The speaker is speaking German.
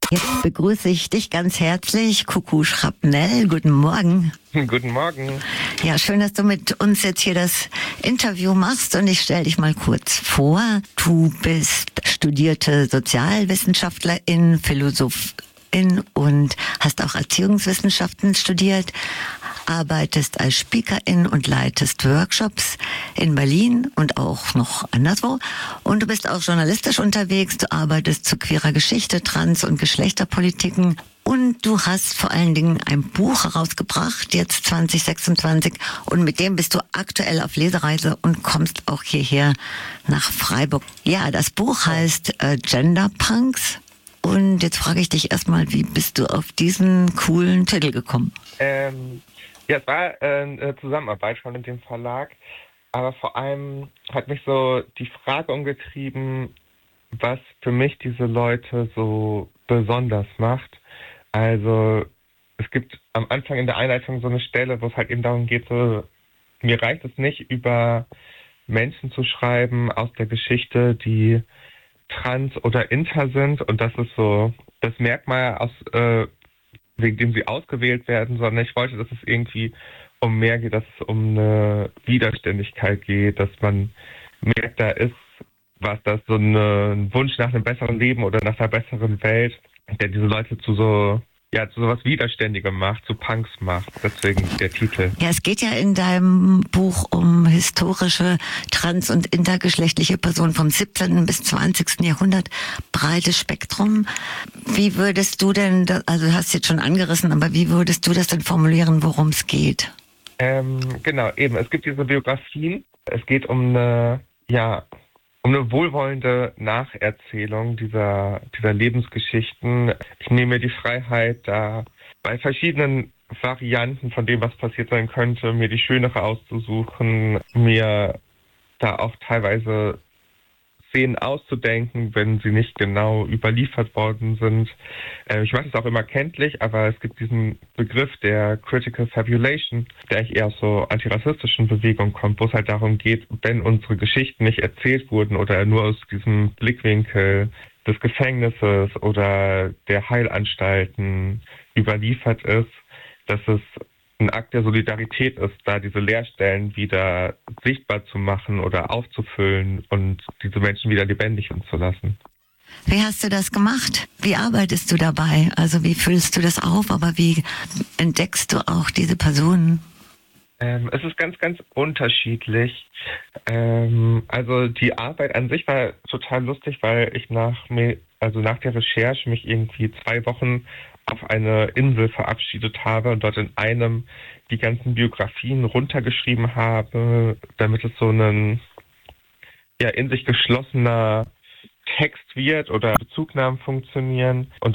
Jetzt begrüße ich dich ganz herzlich, Kuku Schrapnell. Guten Morgen. Guten Morgen. Ja, schön, dass du mit uns jetzt hier das Interview machst und ich stelle dich mal kurz vor. Du bist studierte Sozialwissenschaftlerin, Philosophin und hast auch Erziehungswissenschaften studiert, arbeitest als Speakerin und leitest Workshops in Berlin und auch noch anderswo. Und du bist auch journalistisch unterwegs. Du arbeitest zu queerer Geschichte, Trans- und Geschlechterpolitiken. Und du hast vor allen Dingen ein Buch herausgebracht, jetzt 2026. Und mit dem bist du aktuell auf Lesereise und kommst auch hierher nach Freiburg. Ja, das Buch heißt Gender Punks. Und jetzt frage ich dich erstmal, wie bist du auf diesen coolen Titel gekommen? Ja, es war eine Zusammenarbeit schon mit dem Verlag, aber vor allem hat mich so die Frage umgetrieben, was für mich diese Leute so besonders macht. Also es gibt am Anfang in der Einleitung so eine Stelle, wo es halt eben darum geht, so, mir reicht es nicht, über Menschen zu schreiben aus der Geschichte, die trans oder inter sind, und das ist so das Merkmal, wegen dem sie ausgewählt werden, sondern ich wollte, dass es irgendwie um mehr geht, dass es um eine Widerständigkeit geht, dass man merkt, da ist was, das so ein Wunsch nach einem besseren Leben oder nach einer besseren Welt, der diese Leute zu sowas Widerständigem macht, zu Punks macht. Deswegen der Titel. Ja, es geht ja in deinem Buch um historische trans- und intergeschlechtliche Personen vom 17. bis 20. Jahrhundert. Breites Spektrum. Wie würdest du denn, also du hast es jetzt schon angerissen, aber wie würdest du das denn formulieren, worum es geht? Genau, eben. Es gibt diese Biografien. Es geht um eine wohlwollende Nacherzählung dieser Lebensgeschichten. Ich nehme mir die Freiheit, da bei verschiedenen Varianten von dem, was passiert sein könnte, mir die schönere auszusuchen, mir da auch teilweise Szenen auszudenken, wenn sie nicht genau überliefert worden sind. Ich mache es auch immer kenntlich, aber es gibt diesen Begriff der Critical Fabulation, der eigentlich eher aus so antirassistischen Bewegungen kommt, wo es halt darum geht, wenn unsere Geschichten nicht erzählt wurden oder nur aus diesem Blickwinkel des Gefängnisses oder der Heilanstalten überliefert ist, dass es ein Akt der Solidarität ist, da diese Leerstellen wieder sichtbar zu machen oder aufzufüllen und diese Menschen wieder lebendig werden zu lassen. Wie hast du das gemacht? Wie arbeitest du dabei? Also wie füllst du das auf, aber wie entdeckst du auch diese Personen? Es ist ganz, ganz unterschiedlich. Also die Arbeit an sich war total lustig, weil ich nach der Recherche mich irgendwie 2 Wochen auf eine Insel verabschiedet habe und dort in einem die ganzen Biografien runtergeschrieben habe, damit es so ein in sich geschlossener Text wird oder Bezugnahmen funktionieren. Und